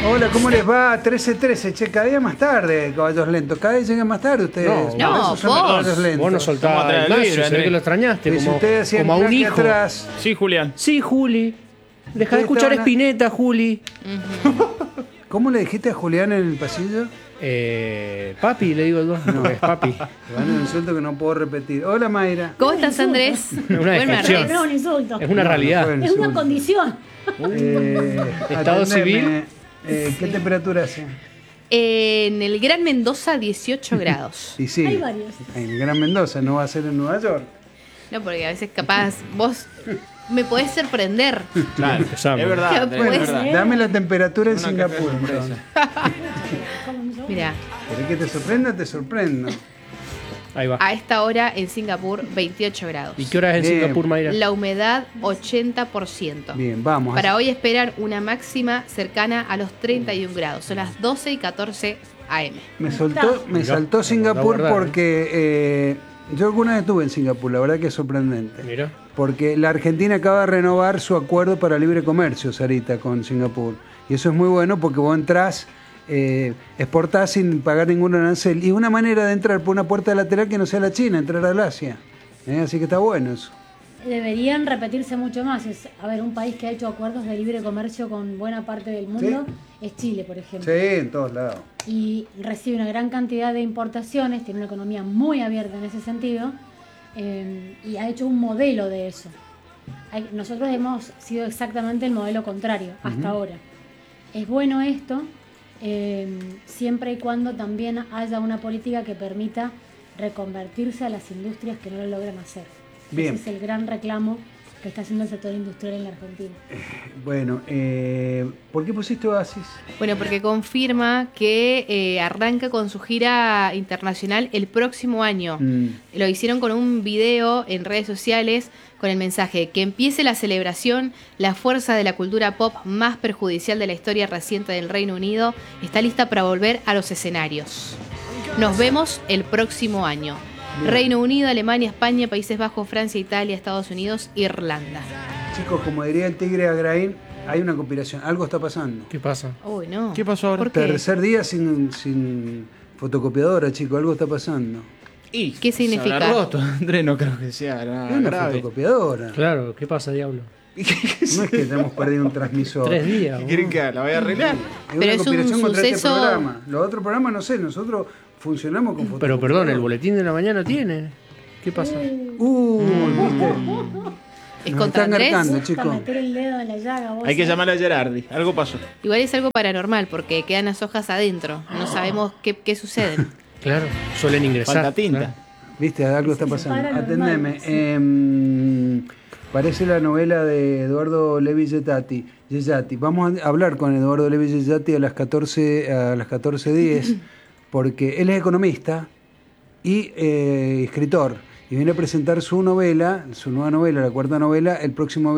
Hola, ¿cómo les va? 13-13, che, cada día más tarde, caballos lentos. Cada vez llegan más tarde ustedes. No, Por eso son los caballos lentos. Vos no soltabas Estamos atrás el del lazo, vidrio, se ve Andrés. que lo extrañaste, Y si como, ustedes hacían como a un crack hijo. atrás, Sí, Julián. Sí, Juli. Deja de Ustedes escuchar estaban a- Spinetta, Juli. ¿cómo le dijiste a Julián en el pasillo? Papi, le digo yo. No, es papi. Bueno, un insulto que no puedo repetir. Hola, Mayra. ¿Cómo estás, Andrés? Una Buen descripción. martes. No es un insulto. Es una realidad. fue el Es una insulto. condición. Estado Atendeme, civil. ¿Qué temperatura hace? En el Gran Mendoza, 18 grados. Y sí, Hay varios. en Gran Mendoza, no va a ser en Nueva York. No, porque a veces capaz vos me podés sorprender. Claro, Empezamos. es verdad, Andrés, es Puede verdad. ser. Dame la temperatura en Una Singapur. café sorpresa. entonces. Mira, ¿Querés que te sorprenda? Te sorprendo. Ahí va. a esta hora en Singapur, 28 grados. ¿Y qué hora es en Bien. Singapur, Mayra? La humedad, 80%. Bien, vamos. Para hoy esperar una máxima cercana a los 31 grados. Son las 12 y 14 AM. Me Mirá, saltó Singapur la verdad, porque yo alguna vez estuve en Singapur, la verdad que es sorprendente. Mira. Porque la Argentina acaba de renovar su acuerdo para libre comercio, Sarita, con Singapur. Y eso es muy bueno porque vos entrás, exportás sin pagar ningún arancel. Y una manera de entrar por una puerta lateral que no sea la China, entrar al Asia. Así que está bueno eso. Deberían repetirse mucho más. A ver, un país que ha hecho acuerdos de libre comercio con buena parte del mundo es Chile, por ejemplo. Sí, en todos lados. Y recibe una gran cantidad de importaciones, tiene una economía muy abierta en ese sentido, y ha hecho un modelo de eso. Nosotros hemos sido exactamente el modelo contrario hasta ahora. Es bueno esto, siempre y cuando también haya una política que permita reconvertirse a las industrias que no lo logran hacer. Bien. Ese es el gran reclamo que está haciendo el sector industrial en la Argentina. Bueno, ¿por qué pusiste Oasis? Bueno, porque confirma que arranca con su gira internacional el próximo año. Lo hicieron con un video en redes sociales con el mensaje: que empiece la celebración, la fuerza de la cultura pop más perjudicial de la historia reciente del Reino Unido está lista para volver a los escenarios. Nos vemos el próximo año. Reino Unido, Alemania, España, Países Bajos, Francia, Italia, Estados Unidos, Irlanda. Chicos, como diría el tigre Agraín, hay una conspiración. Algo está pasando. ¿Qué pasa? Uy, no. ¿Qué pasó ahora? ¿Por qué? Tercer día sin fotocopiadora, chicos. Algo está pasando. Y ¿Qué significa? se habrá roto, Andrés, no creo que sea nada Es una grave. fotocopiadora. Claro, ¿qué pasa, diablo? No es que tenemos perdido un transmisor. 3 días. ¿Qué quieren que haga? ¿La voy a arreglar? Es Pero una es un conspiración contra este suceso- programa. Los otros programas, no sé, nosotros funcionamos con Pero fotocopiadora. perdón, el boletín de la mañana tiene. ¿Qué pasa? ¿viste? ¿Es Nos contra están Andrés? garcando, Para chicos. meter el dedo en la llaga. vos Hay que sabés. llamar a Gerardi. Algo pasó. Igual es algo paranormal porque quedan las hojas adentro. No sabemos qué sucede. Claro, suelen ingresar. Falta tinta. Claro. Viste, algo está Sí, pasando. paranormal, Atendeme. sí. Parece la novela de Eduardo Levi Getati. Vamos a hablar con Eduardo Levi Getati a las 14:10 porque él es economista y escritor y viene a presentar su nueva novela, la cuarta novela, el próximo